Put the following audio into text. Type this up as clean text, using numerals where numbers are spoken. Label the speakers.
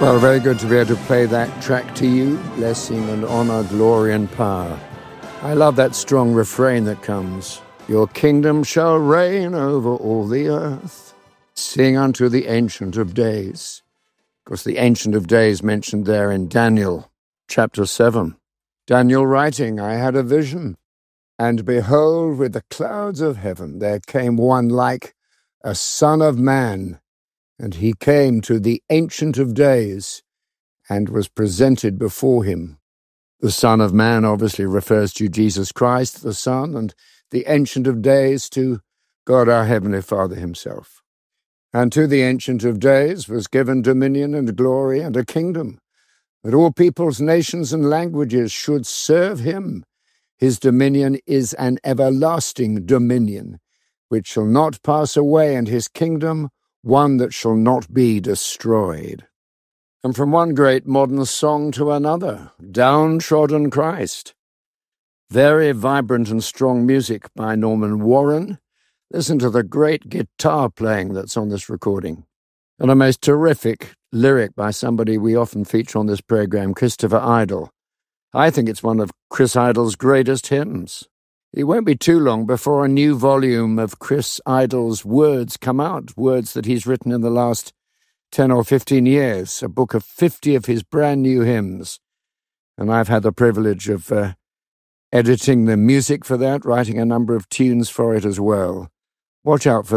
Speaker 1: Well, very good to be able to play that track to you. Blessing and honor, glory and power. I love that strong refrain that comes. Your kingdom shall reign over all the earth. Sing unto the Ancient of Days. Of course, the Ancient of Days mentioned there in Daniel chapter 7. Daniel writing, I had a vision, and behold, with the clouds of heaven there came one like a son of man, and he came to the Ancient of Days and was presented before him. The Son of Man obviously refers to Jesus Christ, the Son, and the Ancient of Days to God our Heavenly Father himself. And to the Ancient of Days was given dominion and glory and a kingdom, that all peoples, nations, and languages should serve him. His dominion is an everlasting dominion, which shall not pass away, and his kingdom one that shall not be destroyed. And from one great modern song to another, Downtrodden Christ. Very vibrant and strong music by Norman Warren. Listen to the great guitar playing that's on this recording. And a most terrific lyric by somebody we often feature on this program, Christopher Idle. I think it's one of Chris Idle's greatest hymns. It won't be too long before a new volume of Chris Idle's words come out, words that he's written in the last 10 or 15 years, a book of 50 of his brand new hymns. And I've had the privilege of editing the music for that, writing a number of tunes for it as well. Watch out for